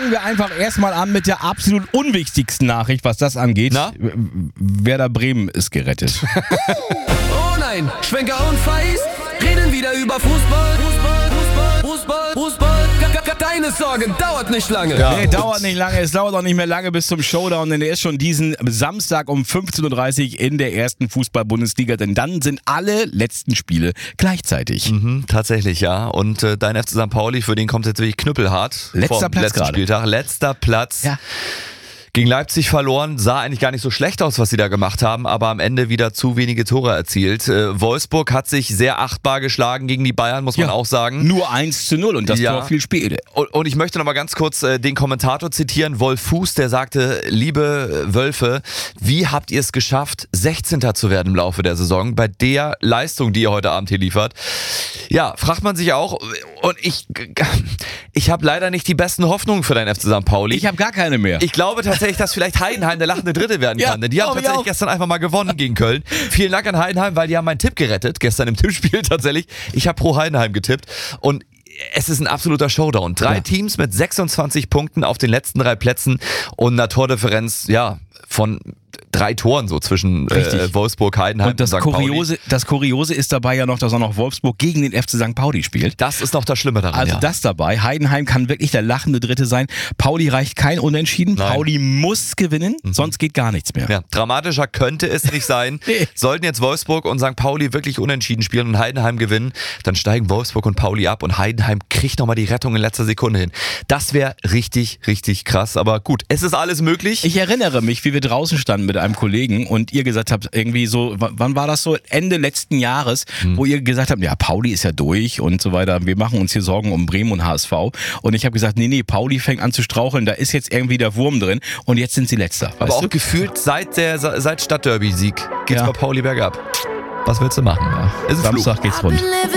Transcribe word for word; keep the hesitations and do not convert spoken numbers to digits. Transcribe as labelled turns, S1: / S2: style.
S1: fangen wir einfach erstmal an mit der absolut unwichtigsten Nachricht, was das angeht.
S2: Na?
S1: Werder Bremen ist gerettet.
S3: Oh nein, Schwenker und Feist reden wieder über Fußball. Fußball, Fußball, Fußball, Fußball. Keine Sorge, dauert nicht lange.
S1: Ja. Nee, dauert nicht lange. Es dauert auch nicht mehr lange bis zum Showdown, denn der ist schon diesen Samstag um fünfzehn Uhr dreißig in der ersten Fußball-Bundesliga, denn dann sind alle letzten Spiele gleichzeitig.
S2: Mhm, tatsächlich, ja. Und äh, dein F C Sankt Pauli, für den kommt es jetzt wirklich knüppelhart.
S1: Letzter
S2: Vom
S1: Platz
S2: letzten
S1: gerade.
S2: Spieltag. Letzter Platz.
S1: Ja.
S2: Gegen Leipzig verloren, sah eigentlich gar nicht so schlecht aus, was sie da gemacht haben, aber am Ende wieder zu wenige Tore erzielt. Äh, Wolfsburg hat sich sehr achtbar geschlagen gegen die Bayern, muss man
S1: Ja.
S2: auch sagen.
S1: Nur eins zu null und das
S2: Ja.
S1: Tor viel später.
S2: Und, und ich möchte noch mal ganz kurz äh, den Kommentator zitieren, Wolf Fuß, der sagte, liebe Wölfe, wie habt ihr es geschafft, sechzehnter zu werden im Laufe der Saison, bei der Leistung, die ihr heute Abend hier liefert? Ja, fragt man sich auch. Und ich, ich habe leider nicht die besten Hoffnungen für deinen F C Sankt Pauli.
S1: Ich habe gar keine mehr.
S2: Ich glaube tatsächlich, dass vielleicht Heidenheim der lachende Dritte werden
S1: Ja,
S2: kann. Denn die haben
S1: glaub ich
S2: tatsächlich
S1: auch.
S2: gestern einfach mal gewonnen gegen Köln. Vielen Dank an Heidenheim, weil die haben meinen Tipp gerettet. Gestern im Tippspiel tatsächlich. Ich habe pro Heidenheim getippt. Und es ist ein absoluter Showdown. Drei
S1: Ja.
S2: Teams mit sechsundzwanzig Punkten auf den letzten drei Plätzen und einer Tordifferenz, ja, von drei Toren so zwischen äh, Wolfsburg, Heidenheim und,
S1: Und das
S2: Sankt Pauli.
S1: Kuriose, das Kuriose ist dabei ja noch, dass auch noch Wolfsburg gegen den F C Sankt Pauli spielt.
S2: Das ist noch das Schlimme daran,
S1: Also
S2: ja.
S1: das dabei. Heidenheim kann wirklich der lachende Dritte sein. Pauli reicht kein Unentschieden.
S2: Nein.
S1: Pauli muss gewinnen, sonst geht gar nichts mehr.
S2: Ja, dramatischer könnte es nicht sein.
S1: Nee.
S2: Sollten jetzt Wolfsburg und Sankt Pauli wirklich unentschieden spielen und Heidenheim gewinnen, dann steigen Wolfsburg und Pauli ab und Heidenheim kriegt nochmal die Rettung in letzter Sekunde hin. Das wäre richtig, richtig krass. Aber gut, es ist alles möglich.
S1: Ich erinnere mich, wie wir draußen standen mit einem Kollegen und ihr gesagt habt, irgendwie so, w- wann war das so? Ende letzten Jahres,
S2: Hm.
S1: wo ihr gesagt habt, ja, Pauli ist ja durch und so weiter. Wir machen uns hier Sorgen um Bremen und H S V. Und ich habe gesagt, nee, nee, Pauli fängt an zu straucheln, da ist jetzt irgendwie der Wurm drin und jetzt sind sie Letzter.
S2: Aber
S1: weißt
S2: auch
S1: du?
S2: gefühlt seit der seit Stadtderby-Sieg geht's
S1: Ja.
S2: bei Pauli bergab. Was willst du machen?
S1: Ja.
S2: Ist ein Fluch.
S1: Samstag geht's rund.